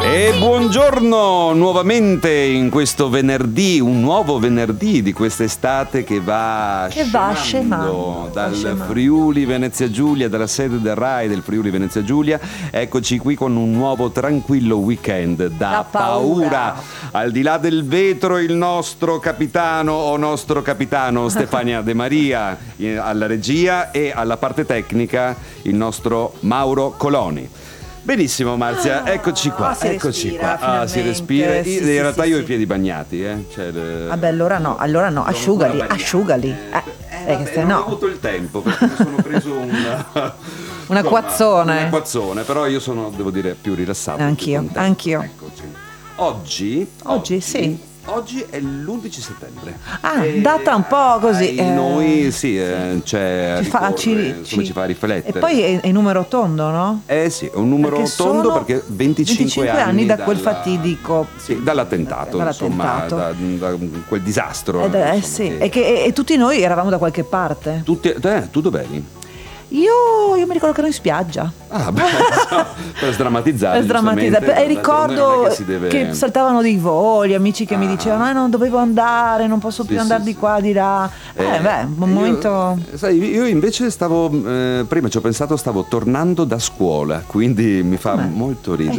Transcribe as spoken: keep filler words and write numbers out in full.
E buongiorno nuovamente in questo venerdì, un nuovo venerdì di quest'estate che va Che va scemando scemando, dal va scemando. Friuli Venezia Giulia, dalla sede del Rai del Friuli Venezia Giulia. Eccoci qui con un nuovo tranquillo weekend da, Da paura. Al di là del vetro il nostro capitano o nostro capitano Stefania De Maria in- alla regia e alla parte tecnica il nostro Mauro Coloni. Benissimo Marzia, Ah, eccoci qua, si eccoci respira, qua. Ah, si finalmente. respira. Sì, Io- sì, in realtà sì, io ho sì. i piedi bagnati, eh. Cioè, le- Vabbè, allora no, allora no, sono asciugali, ancora bagnati. asciugali. Eh, Eh, eh, eh, vabbè, se non ho no. avuto il tempo perché mi sono preso un Un acquazzone. Un acquazzone, però io sono, devo dire, più rilassato. più Anch'io, contento. anch'io. Eccoci. Oggi, Oggi, sì. Oggi è l'undici settembre. Ah, E- data un po' così, eh, eh, Noi sì, eh, c'è Ci fa, ci, ricorre, insomma, ci- ci fa riflettere. E poi è, è numero tondo, no? Eh sì, è un numero Perché tondo sono perché venticinque, anni da quel dalla- fatidico. sì, dall'attentato, dall'attentato. insomma, da, da quel disastro. Eh, eh, insomma, sì, che- e, che, e, e tutti noi eravamo da qualche parte. Tutti, eh, tu dov'eri? Io, io mi ricordo che ero in spiaggia. Ah, beh, per sdrammatizzare. Per drammatizzare. giustamente, E d'altronde ricordo non è che, si deve- saltavano dei voli, amici che mi Ah. dicevano: eh, non dovevo andare, non posso Sì, più sì, andare sì. di qua, di là. Eh, beh, un io- momento. Sai, io invece stavo, eh, prima ci ho pensato, stavo tornando da scuola, quindi mi fa Com'è? molto ridere.